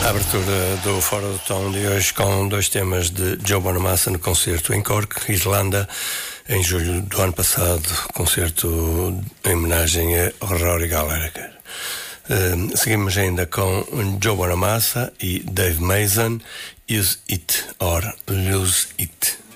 A abertura do Fora do Tom de hoje com dois temas de Joe Bonamassa no concerto em Cork, Irlanda, em julho do ano passado, concerto em homenagem a Rory Gallagher. Seguimos ainda com Joe Bonamassa e Dave Mason, Use It or Lose It.